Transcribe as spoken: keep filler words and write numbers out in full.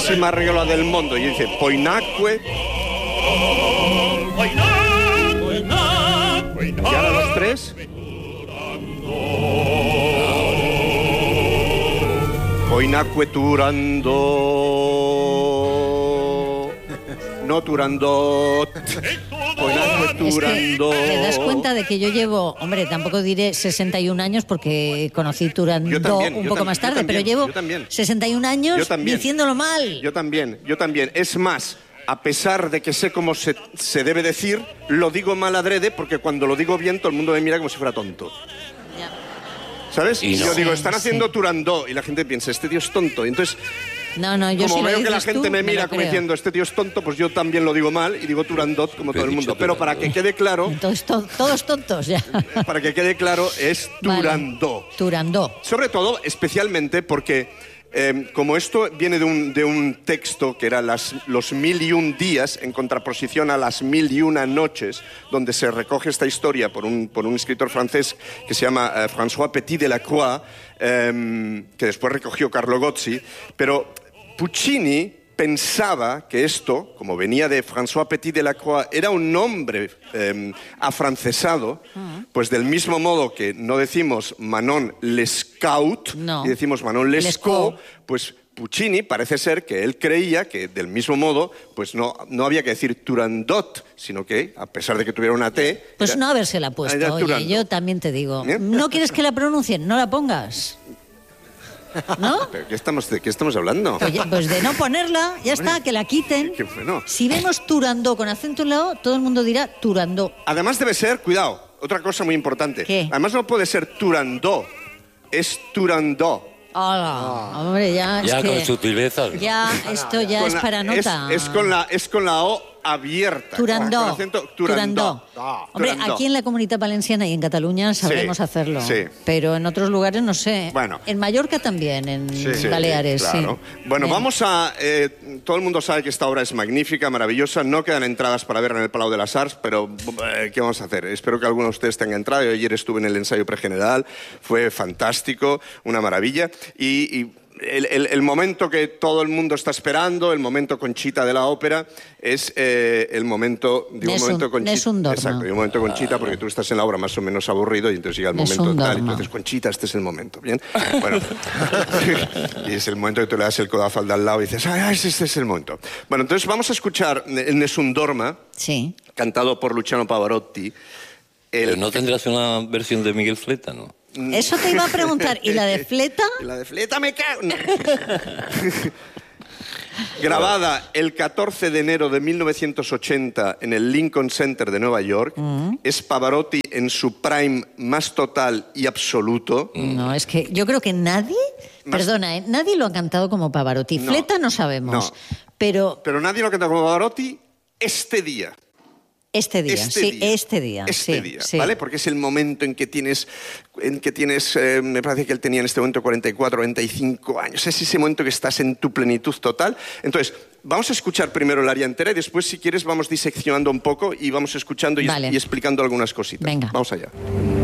bellísima regola del mundo. Y dice, poinacque. Y ahora los tres. Poinacque turando. No turandot. Poinacque turando. Es que te das cuenta de que yo llevo, hombre, tampoco diré sesenta y un años porque conocí Turandot también, un yo poco tam- más yo tarde, también, pero llevo yo también. sesenta y un años Yo también. diciéndolo mal. Yo también, yo también. Es más, a pesar de que sé cómo se, se debe decir, lo digo mal adrede porque cuando lo digo bien todo el mundo me mira como si fuera tonto. Ya. ¿Sabes? Y Y no. yo digo, Sí, están sí. haciendo Turandot y la gente piensa, este tío es tonto. Y entonces, No, no, yo como si lo veo que la dices gente tú, me me mira lo como creo. diciendo, este tío es tonto, pues yo también lo digo mal y digo Turandot como Pero todo el he mundo. dicho Pero Turandot. para que quede claro, Entonces, to- todos tontos ya. para que quede claro, es Vale. Turandot. Turandot. Sobre todo, especialmente porque, eh, como esto viene de un, de un texto que era las, los mil y un días, en contraposición a las mil y una noches, donde se recoge esta historia por un, por un escritor francés que se llama eh, François Petit de la Croix, eh, que después recogió Carlo Gozzi, pero Puccini pensaba que esto, como venía de François Petit de la Croix, era un nombre eh, afrancesado, pues del mismo modo que no decimos Manon Lescaut, No. y decimos Manon Lescaut, Lescaut. pues Puccini parece ser que él creía que del mismo modo, pues no, no había que decir Turandot, sino que, a pesar de que tuviera una T... Pues era- no habérsela puesto, era oye, Turandot. yo también te digo. ¿Eh? ¿No quieres que la pronuncien? No la pongas. ¿No? ¿Pero qué estamos, ¿De qué estamos hablando? Oye, pues de no ponerla, ya está, que la quiten. Qué bueno. Si vemos Turandot con acento en la O, todo el mundo dirá Turandot. Además debe ser, cuidado, otra cosa muy importante. ¿Qué? Además no puede ser Turandot, es Turandot. Hola, hombre, ya, Ya es que con sutilezas. ya esto ya Con es la- para nota. Es, es con la, es con la O abierta. Turandot. Con acento Turandot. Turandot. Hombre, Turandot. aquí en la Comunitat Valenciana y en Cataluña sabremos Sí, hacerlo. sí. Pero en otros lugares no sé. Bueno. En Mallorca también, en Sí, Baleares, claro. sí. Bueno, Bien. vamos a... eh, todo el mundo sabe que esta obra es magnífica, maravillosa. No quedan entradas para verla en el Palau de las Arts, pero eh, ¿qué vamos a hacer? Espero que alguno de ustedes tenga entrada. Yo ayer estuve en el ensayo pregeneral. Fue fantástico, una maravilla. Y... y El, el, el momento que todo el mundo está esperando, el momento Conchita de la ópera, es eh, el momento... Digo, Nessun- momento Conchita. Nessun Dorma. Exacto, y un momento Conchita, porque tú estás en la obra más o menos aburrido y entonces llega el Nessun momento tal, y Dorma. entonces Conchita, este es el momento, ¿bien? Bueno, y es el momento que tú le das el codazo al de al lado y dices, ah, este, este es el momento. Bueno, entonces vamos a escuchar el Nessun Dorma, Sí. cantado por Luciano Pavarotti. El- Pero no tendrás una versión de Miguel Fleta, ¿no? Eso te iba a preguntar. ¿Y la de Fleta? Y la de Fleta me cago. No. Grabada el catorce de enero de mil novecientos ochenta en el Lincoln Center de Nueva York, es Pavarotti en su prime más total y absoluto. No, es que yo creo que nadie, Más- perdona, ¿eh? Nadie lo ha cantado como Pavarotti. No. Fleta no sabemos, No. pero Pero nadie lo canta como Pavarotti este día. este día, Este sí, día. este día. Este sí, día, sí. ¿vale? Porque es el momento en que tienes, en que tienes eh, me parece que él tenía en este momento cuarenta y cuatro, cuarenta y cinco años. Es ese momento que estás en tu plenitud total. Entonces, vamos a escuchar primero el aria entera y después, si quieres, vamos diseccionando un poco y vamos escuchando y, Vale. y explicando algunas cositas. Venga. Vamos allá.